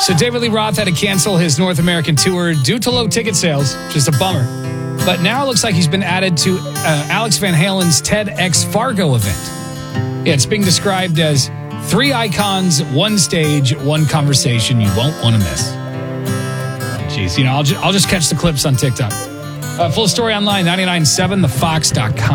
So David Lee Roth had to cancel his North American tour due to low ticket sales. Just a bummer. But now it looks like he's been added to Alex Van Halen's TEDx Fargo event. Yeah, it's being described as 3 icons, 1 stage, 1 conversation you won't want to miss. Jeez, I'll just catch the clips on TikTok. Full story online, 997thefox.com.